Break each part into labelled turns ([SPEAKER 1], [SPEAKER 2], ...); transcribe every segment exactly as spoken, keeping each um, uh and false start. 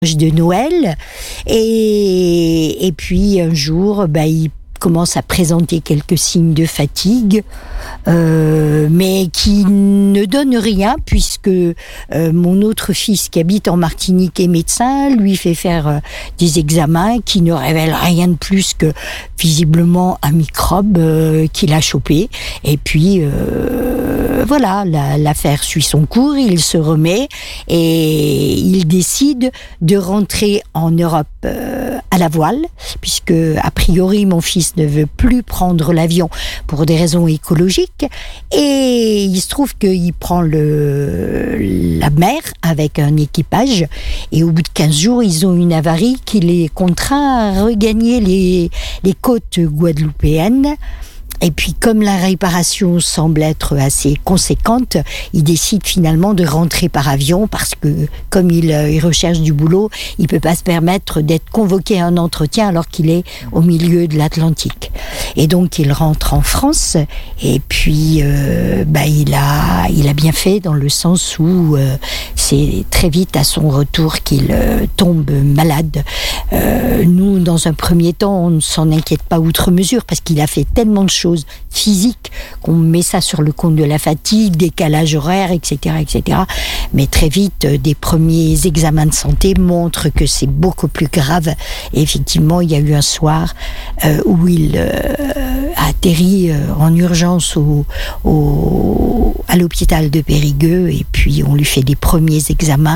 [SPEAKER 1] de Noël. Et, et puis un jour, bah, il commence à présenter quelques signes de fatigue, euh, mais qui ne donne rien puisque euh, mon autre fils qui habite en Martinique est médecin, lui fait faire euh, des examens qui ne révèlent rien de plus que visiblement un microbe euh, qu'il a chopé. Et puis euh, voilà, la, l'affaire suit son cours, il se remet et il décide de rentrer en Europe euh, à la voile, puisque a priori mon fils ne veut plus prendre l'avion pour des raisons écologiques, et il se trouve qu'il prend le, la mer avec un équipage, et au bout de quinze jours, ils ont une avarie qui les contraint à regagner les, les côtes guadeloupéennes. Et puis, comme la réparation semble être assez conséquente, il décide finalement de rentrer par avion parce que, comme il, il recherche du boulot, il peut pas se permettre d'être convoqué à un entretien alors qu'il est au milieu de l'Atlantique. Et donc, il rentre en France. Et puis, euh, bah, il a, il a bien fait dans le sens où euh, c'est très vite à son retour qu'il euh, tombe malade. Euh, nous, dans un premier temps, on ne s'en inquiète pas outre mesure parce qu'il a fait tellement de choses physique, qu'on met ça sur le compte de la fatigue, décalage horaire, et cetera, et cetera. Mais très vite, des premiers examens de santé montrent que c'est beaucoup plus grave. Et effectivement, il y a eu un soir euh, où il euh, a atterri euh, en urgence au, au, à l'hôpital de Périgueux, et puis on lui fait des premiers examens.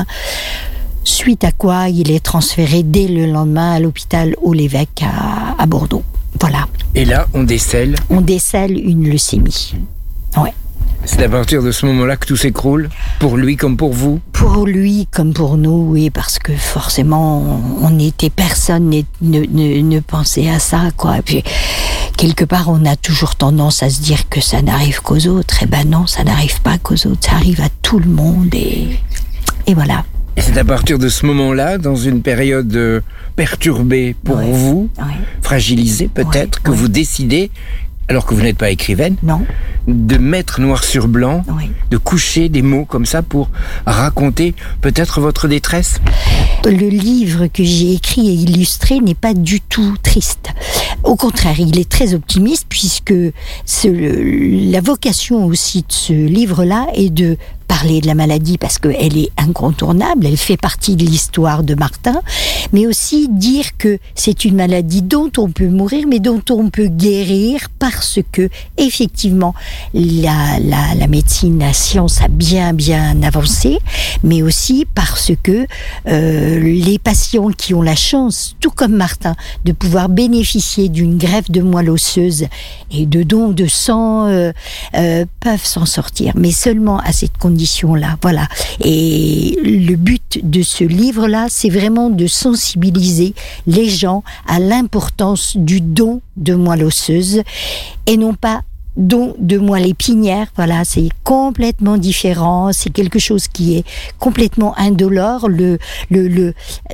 [SPEAKER 1] Suite à quoi, il est transféré dès le lendemain à l'hôpital Haut-l'Évêque à, à Bordeaux. Voilà.
[SPEAKER 2] Et là, on décèle
[SPEAKER 1] On décèle une leucémie. Ouais.
[SPEAKER 2] C'est à partir de ce moment-là que tout s'écroule, pour lui comme pour vous?
[SPEAKER 1] Pour lui comme pour nous, oui, parce que forcément, on était personne ne, ne, ne pensait à ça, quoi. Et puis, quelque part, on a toujours tendance à se dire que ça n'arrive qu'aux autres. Eh ben non, ça n'arrive pas qu'aux autres, ça arrive à tout le monde, et, et voilà.
[SPEAKER 2] Et c'est à partir de ce moment-là, dans une période euh, perturbée pour
[SPEAKER 1] ouais,
[SPEAKER 2] vous,
[SPEAKER 1] ouais.
[SPEAKER 2] fragilisée peut-être, ouais, que ouais. vous décidez, alors que vous n'êtes pas écrivaine,
[SPEAKER 1] non.
[SPEAKER 2] de mettre noir sur blanc,
[SPEAKER 1] ouais.
[SPEAKER 2] de coucher des mots comme ça pour raconter peut-être votre détresse.
[SPEAKER 1] Le livre que j'ai écrit et illustré n'est pas du tout triste. Au contraire, il est très optimiste puisque ce, la vocation aussi de ce livre-là est de parler de la maladie parce qu'elle est incontournable, elle fait partie de l'histoire de Martin, mais aussi dire que c'est une maladie dont on peut mourir, mais dont on peut guérir parce que, effectivement, la, la, la médecine, la science a bien, bien avancé, mais aussi parce que euh, les patients qui ont la chance, tout comme Martin, de pouvoir bénéficier d'une greffe de moelle osseuse et de dons de sang euh, euh, peuvent s'en sortir, mais seulement à cette condition là, voilà. Et le but de ce livre-là, c'est vraiment de sensibiliser les gens à l'importance du don de moelle osseuse et non pas don de moelle épinière. Voilà, c'est complètement différent, c'est quelque chose qui est complètement indolore. Le, le, le,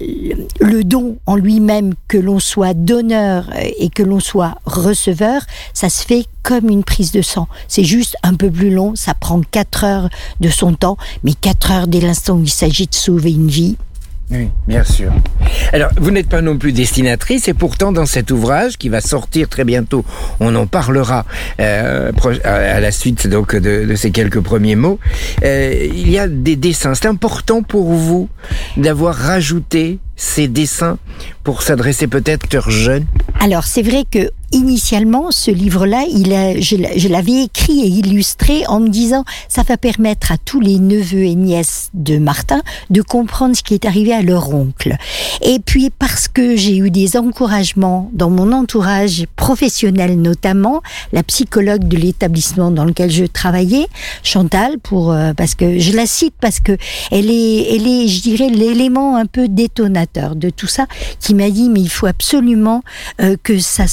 [SPEAKER 1] le don en lui-même, que l'on soit donneur et que l'on soit receveur, ça se fait comme une prise de sang. C'est juste un peu plus long, ça prend quatre heures de son temps, mais quatre heures dès l'instant où il s'agit de sauver une vie.
[SPEAKER 2] Oui, bien sûr. Alors, vous n'êtes pas non plus dessinatrice, et pourtant, dans cet ouvrage, qui va sortir très bientôt, on en parlera euh, à la suite donc de, de ces quelques premiers mots, euh, il y a des dessins. C'est important pour vous d'avoir rajouté ces dessins pour s'adresser peut-être aux jeunes?
[SPEAKER 1] Alors, c'est vrai que initialement, ce livre-là, il a, je, je l'avais écrit et illustré en me disant, ça va permettre à tous les neveux et nièces de Martin de comprendre ce qui est arrivé à leur oncle. Et puis, parce que j'ai eu des encouragements dans mon entourage professionnel, notamment la psychologue de l'établissement dans lequel je travaillais, Chantal, pour euh, parce que je la cite parce que elle est, elle est, je dirais, l'élément un peu détonateur de tout ça, qui m'a dit, mais il faut absolument euh, que ça sorte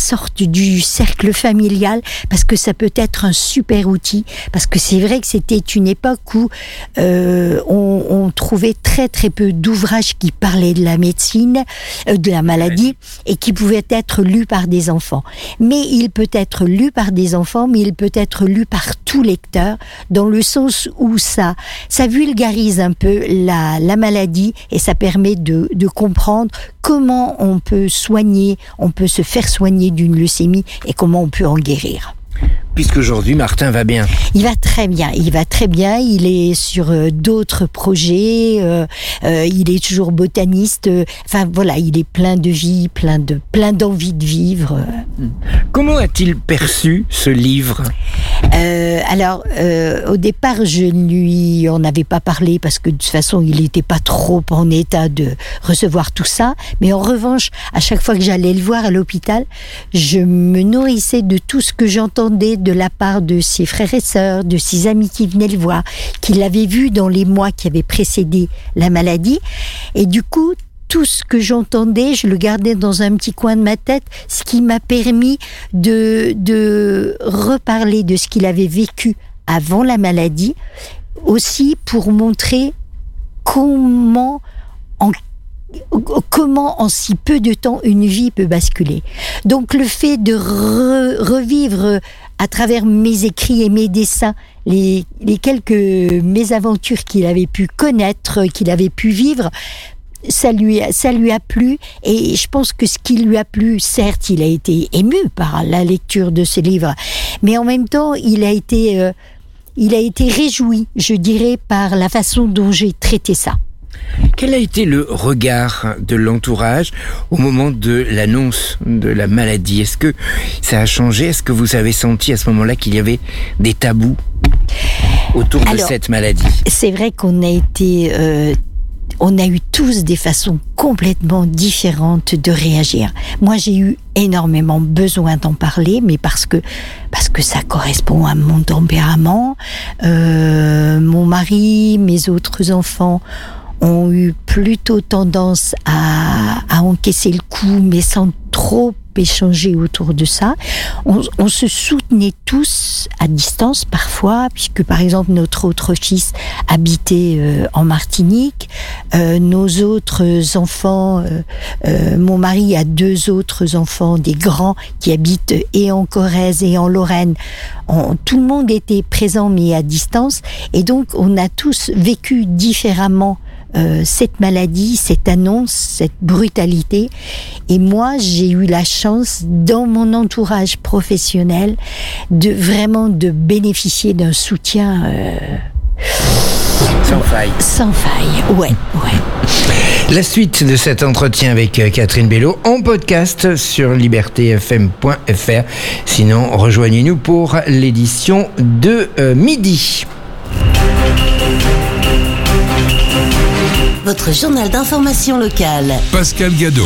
[SPEAKER 1] du cercle familial, parce que ça peut être un super outil, parce que c'est vrai que c'était une époque où euh, on, on trouvait très très peu d'ouvrages qui parlaient de la médecine, euh, de la maladie, et qui pouvaient être lus par des enfants. Mais il peut être lu par des enfants, mais il peut être lu par tout lecteur, dans le sens où ça, ça vulgarise un peu la, la maladie, et ça permet de, de comprendre comment on peut soigner, on peut se faire soigner d'une leucémie, et comment on peut en guérir.
[SPEAKER 2] Puisqu'aujourd'hui, Martin va bien.
[SPEAKER 1] Il va très bien, il va très bien, il est sur euh, d'autres projets, euh, euh, il est toujours botaniste, euh, enfin voilà, il est plein de vie, plein de plein d'envie de vivre.
[SPEAKER 2] Comment a-t-il perçu ce livre ?
[SPEAKER 1] euh, Alors, euh, au départ, je ne lui en avais pas parlé, parce que de toute façon, il n'était pas trop en état de recevoir tout ça, mais en revanche, à chaque fois que j'allais le voir à l'hôpital, je me nourrissais de tout ce que j'entendais de la part de ses frères et sœurs, de ses amis qui venaient le voir, qui l'avaient vu dans les mois qui avaient précédé la maladie. Et du coup, tout ce que j'entendais, je le gardais dans un petit coin de ma tête, ce qui m'a permis de, de reparler de ce qu'il avait vécu avant la maladie, aussi pour montrer comment en comment en si peu de temps une vie peut basculer. Donc le fait de re- revivre à travers mes écrits et mes dessins les, les quelques mésaventures qu'il avait pu connaître, qu'il avait pu vivre, ça lui, ça lui a plu, et je pense que ce qui lui a plu, certes, il a été ému par la lecture de ce livre, mais en même temps, il a été, euh, il a été réjoui, je dirais, par la façon dont j'ai traité ça.
[SPEAKER 2] Quel a été le regard de l'entourage au moment de l'annonce de la maladie ? Est-ce que ça a changé ? Est-ce que vous avez senti à ce moment-là qu'il y avait des tabous autour de Alors, cette maladie ?
[SPEAKER 1] C'est vrai qu'on a été... Euh, on a eu tous des façons complètement différentes de réagir. Moi, j'ai eu énormément besoin d'en parler, mais parce que parce que ça correspond à mon tempérament. Euh, mon mari, mes autres enfants ont eu plutôt tendance à, à encaisser le coup, mais sans trop échanger autour de ça. On, on se soutenait tous à distance parfois, puisque par exemple notre autre fils habitait euh, en Martinique, euh, nos autres enfants, euh, euh, mon mari a deux autres enfants, des grands qui habitent et en Corrèze et en Lorraine. On, tout le monde était présent mais à distance, et donc on a tous vécu différemment Euh, cette maladie, cette annonce, cette brutalité. Et moi, j'ai eu la chance, dans mon entourage professionnel, de vraiment de bénéficier d'un soutien euh,
[SPEAKER 2] sans faille.
[SPEAKER 1] Sans faille, ouais, ouais.
[SPEAKER 2] La suite de cet entretien avec Catherine Belleau en podcast sur liberté f m point f r. Sinon, rejoignez-nous pour l'édition de euh, midi.
[SPEAKER 3] Votre journal d'information locale.
[SPEAKER 4] Pascal Gadot.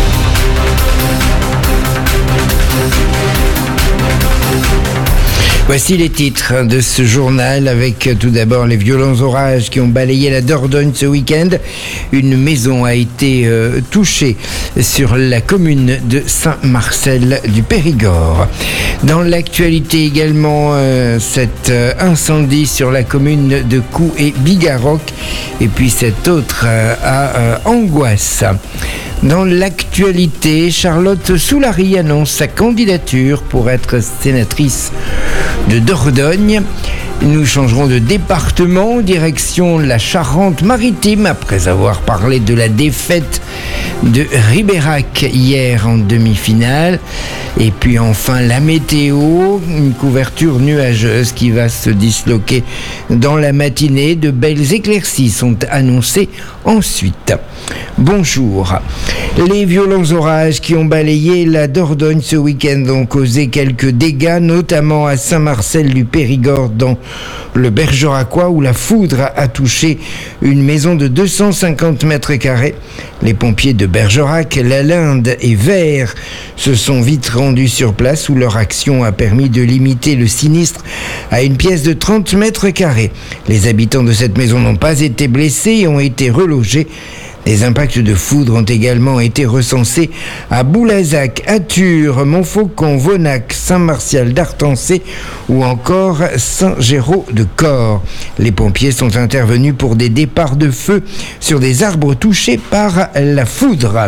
[SPEAKER 2] Voici les titres de ce journal, avec tout d'abord les violents orages qui ont balayé la Dordogne ce week-end. Une maison a été euh, touchée sur la commune de Saint-Marcel du Périgord. Dans l'actualité également, euh, cet euh, incendie sur la commune de Coux et Bigarroc, et puis cet autre euh, à euh, Angoisse. Dans l'actualité, Charlotte Soulary annonce sa candidature pour être sénatrice de Dordogne. Nous changerons de département, direction la Charente-Maritime, après avoir parlé de la défaite de Ribérac hier en demi-finale. Et puis enfin la météo, une couverture nuageuse qui va se disloquer dans la matinée. De belles éclaircies sont annoncées ensuite. Bonjour. Les violents orages qui ont balayé la Dordogne ce week-end ont causé quelques dégâts, notamment à Saint-Marcel du Périgord dans le Bergeracois, où la foudre a touché une maison de deux cent cinquante mètres carrés. Les pompiers de Bergerac, La Linde et Vert se sont vite rendus sur place, où leur action a permis de limiter le sinistre à une pièce de trente mètres carrés. Les habitants de cette maison n'ont pas été blessés et ont été relogés Des impacts de foudre ont également été recensés à Boulazac, Athur, Montfaucon, Vonac, Saint-Martial d'Artancé ou encore Saint-Géraud-de-Corps. Les pompiers sont intervenus pour des départs de feu sur des arbres touchés par la foudre.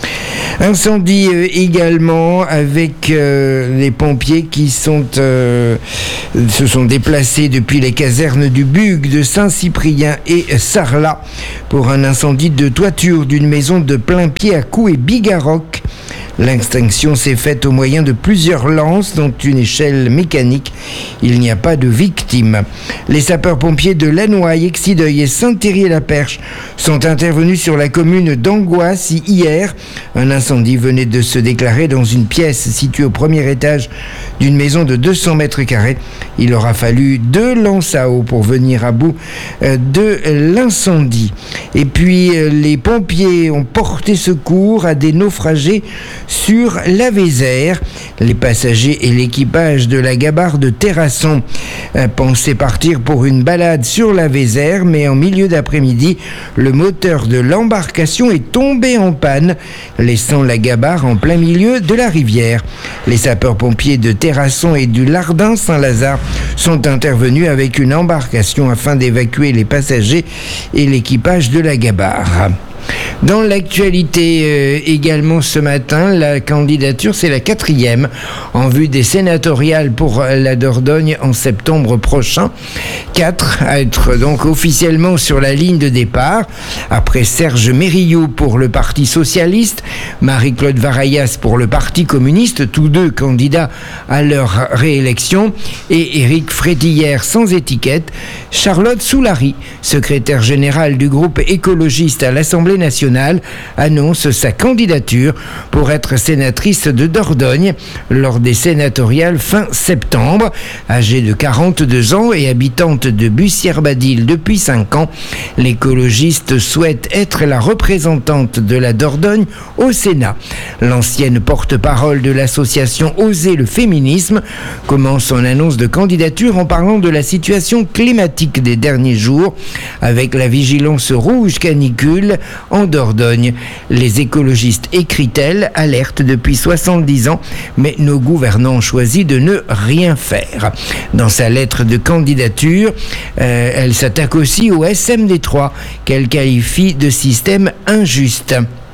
[SPEAKER 2] Incendie euh, également avec euh, les pompiers qui sont, euh, se sont déplacés depuis les casernes du Bug, de Saint-Cyprien et Sarlat pour un incendie de toiture d'une maison de Plain-Pied à Cou et Bigarroc. L'extinction s'est faite au moyen de plusieurs lances, dont une échelle mécanique. Il n'y a pas de victimes. Les sapeurs-pompiers de Lannoy, Exideuil et Saint-Thierry-la-Perche sont intervenus sur la commune d'Angoisse hier. Un incendie venait de se déclarer dans une pièce située au premier étage d'une maison de deux cents mètres carrés. Il aura fallu deux lances à eau pour venir à bout de l'incendie. Et puis, les pompiers ont porté secours à des naufragés sur la Vézère. Les passagers et l'équipage de la gabarre de Terrasson pensaient partir pour une balade sur la Vézère, mais en milieu d'après-midi, le moteur de l'embarcation est tombé en panne, laissant la gabarre en plein milieu de la rivière. Les sapeurs-pompiers de Terrasson et du Lardin Saint-Lazare sont intervenus avec une embarcation afin d'évacuer les passagers et l'équipage de la gabarre. Dans l'actualité euh, également ce matin, la candidature, c'est la quatrième en vue des sénatoriales pour la Dordogne en septembre prochain. Quatre à être donc officiellement sur la ligne de départ. Après Serge Mérillou pour le Parti Socialiste, Marie-Claude Varayas pour le Parti Communiste, tous deux candidats à leur réélection, et Éric Frétillère sans étiquette, Charlotte Soulary, secrétaire générale du groupe écologiste à l'Assemblée nationale, annonce sa candidature pour être sénatrice de Dordogne lors des sénatoriales fin septembre. Âgée de quarante-deux ans et habitante de Bussière-Badil depuis cinq ans, l'écologiste souhaite être la représentante de la Dordogne au Sénat. L'ancienne porte-parole de l'association Oser le féminisme commence son annonce de candidature en parlant de la situation climatique des derniers jours, avec la vigilance rouge canicule en Dordogne. Les écologistes, écrit-elle, alertent depuis soixante-dix ans, mais nos gouvernants ont choisi de ne rien faire. Dans sa lettre de candidature, euh, elle s'attaque aussi au S M D trois, qu'elle qualifie de système injuste.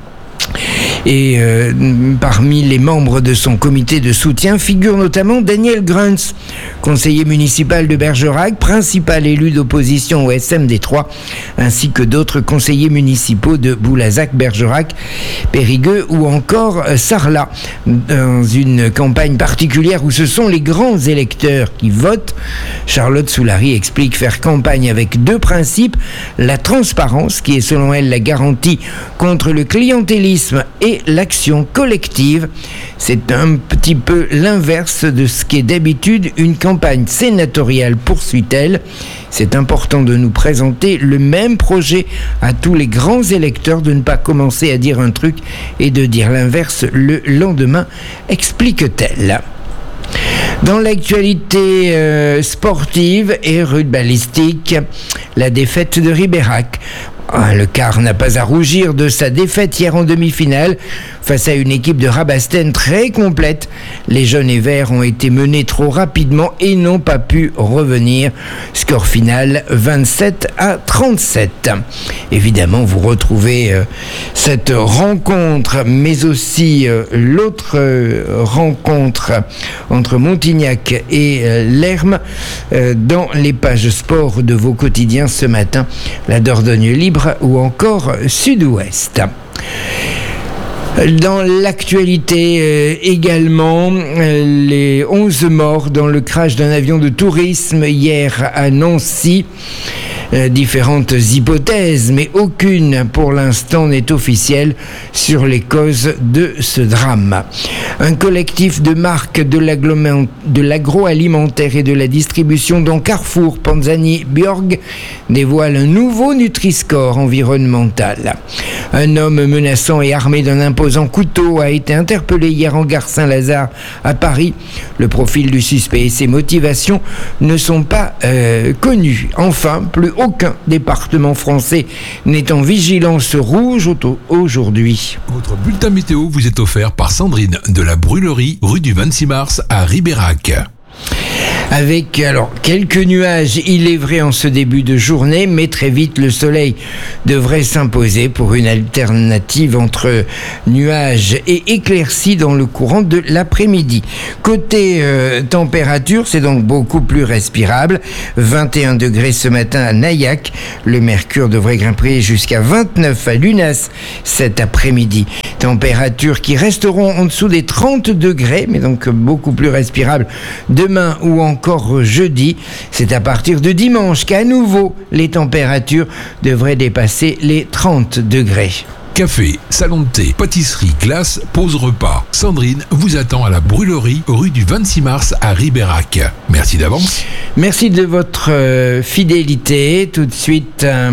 [SPEAKER 2] Et euh, parmi les membres de son comité de soutien figure notamment Daniel Gruns, conseiller municipal de Bergerac, principal élu d'opposition au S M D trois, ainsi que d'autres conseillers municipaux de Boulazac, Bergerac, Périgueux ou encore Sarlat. Dans une campagne particulière où ce sont les grands électeurs qui votent, Charlotte Soulary explique faire campagne avec deux principes: la transparence, qui est selon elle la garantie contre le clientélisme, et l'action collective. C'est un petit peu l'inverse de ce qu'est d'habitude une campagne sénatoriale, poursuit-elle. C'est important de nous présenter le même projet à tous les grands électeurs, de ne pas commencer à dire un truc et de dire l'inverse le lendemain, explique-t-elle. Dans l'actualité euh, sportive et rugbyistique, la défaite de Ribérac. Le Car n'a pas à rougir de sa défaite hier en demi-finale face à une équipe de Rabastens très complète. Les jaunes et verts ont été menés trop rapidement et n'ont pas pu revenir. Score final vingt-sept à trente-sept. Évidemment, vous retrouvez euh, cette rencontre, mais aussi euh, l'autre euh, rencontre entre Montignac et euh, Lerme euh, dans les pages sport de vos quotidiens ce matin. La Dordogne Libre ou encore Sud-Ouest. Dans l'actualité euh, également, euh, les onze morts dans le crash d'un avion de tourisme hier à Nancy. Euh, différentes hypothèses, mais aucune pour l'instant n'est officielle sur les causes de ce drame. Un collectif de marques de, de l'agroalimentaire et de la distribution, dont Carrefour, Panzani, Bjorg, dévoile un nouveau Nutri-Score environnemental. Un homme menaçant et armé d'un imposant couteau a été interpellé hier en gare Saint-Lazare à Paris. Le profil du suspect et ses motivations ne sont pas euh, connus. Enfin, plus aucun département français n'est en vigilance rouge aujourd'hui.
[SPEAKER 4] Votre bulletin météo vous est offert par Sandrine de la Brûlerie, rue du vingt-six mars à Ribérac.
[SPEAKER 2] Avec alors quelques nuages, il est vrai, en ce début de journée, mais très vite le soleil devrait s'imposer pour une alternative entre nuages et éclaircies dans le courant de l'après-midi. Côté euh, température, c'est donc beaucoup plus respirable. vingt et un degrés ce matin à Nayac. Le mercure devrait grimper jusqu'à vingt-neuf à Lunas cet après-midi. Températures qui resteront en dessous des trente degrés, mais donc beaucoup plus respirables demain ou encore jeudi. C'est à partir de dimanche qu'à nouveau les températures devraient dépasser les trente degrés.
[SPEAKER 4] Café, salon de thé, pâtisserie, glace, pause repas. Sandrine vous attend à la Brûlerie, rue du vingt-six mars à Ribérac. Merci d'avance.
[SPEAKER 2] Merci de votre euh, fidélité. Tout de suite, euh,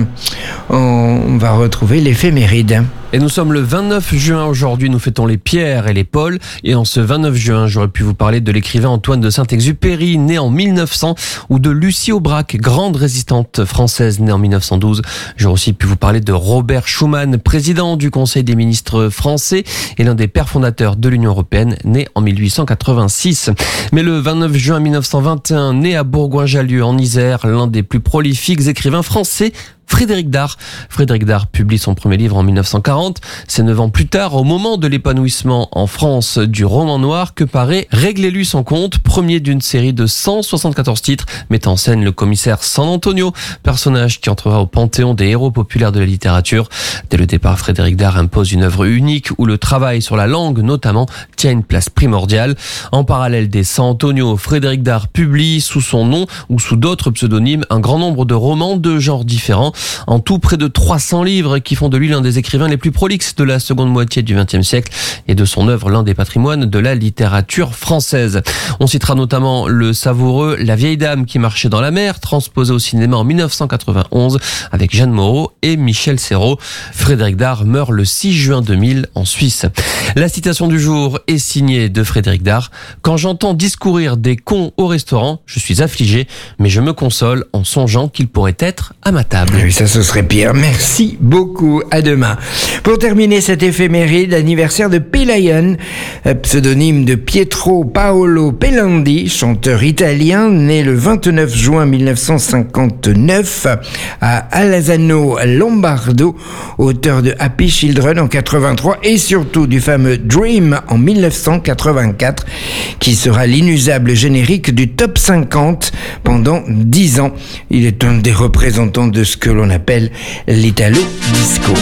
[SPEAKER 2] on va retrouver l'éphéméride.
[SPEAKER 5] Et nous sommes le vingt-neuf juin aujourd'hui, nous fêtons les Pierre et les Paul. Et en ce vingt-neuf juin, j'aurais pu vous parler de l'écrivain Antoine de Saint-Exupéry, né en mille neuf cents, ou de Lucie Aubrac, grande résistante française, née en mille neuf cent douze. J'aurais aussi pu vous parler de Robert Schuman, président du Conseil des ministres français et l'un des pères fondateurs de l'Union européenne, né en mille huit cent quatre-vingt-six. Mais le vingt-neuf juin mille neuf cent vingt et un, né à Bourgoin-Jallieu en Isère, l'un des plus prolifiques écrivains français, Frédéric Dard. Frédéric Dard publie son premier livre en mille neuf cent quarante. C'est neuf ans plus tard, au moment de l'épanouissement en France du roman noir, que paraît Réglez-lui son compte, premier d'une série de cent soixante-quatorze titres, mettant en scène le commissaire San Antonio, personnage qui entrera au panthéon des héros populaires de la littérature. Dès le départ, Frédéric Dard impose une œuvre unique où le travail sur la langue, notamment, tient une place primordiale. En parallèle des San Antonio, Frédéric Dard publie sous son nom ou sous d'autres pseudonymes un grand nombre de romans de genres différents. En tout, près de trois cents livres qui font de lui l'un des écrivains les plus prolixes de la seconde moitié du vingtième siècle et de son œuvre l'un des patrimoines de la littérature française. On citera notamment le savoureux La vieille dame qui marchait dans la mer, transposé au cinéma en mille neuf cent quatre-vingt-onze avec Jeanne Moreau et Michel Serrault. Frédéric Dard meurt le six juin deux mille en Suisse. La citation du jour est signée de Frédéric Dard. Quand j'entends discourir des cons au restaurant, je suis affligé, mais je me console en songeant qu'ils pourraient être à ma table.
[SPEAKER 2] Oui, ça, ce serait pire. Merci beaucoup. À demain. Pour terminer cet éphéméride, anniversaire de Pelayan, pseudonyme de Pietro Paolo Pelandi, chanteur italien, né le vingt-neuf juin mille neuf cent cinquante-neuf à Alassano Lombardo, auteur de Happy Children en quatre-vingt-trois et surtout du fameux Dream en mille neuf cent quatre-vingt-quatre, qui sera l'inusable générique du top cinquante pendant dix ans. Il est un des représentants de ce que l'on appelle l'Italo Disco.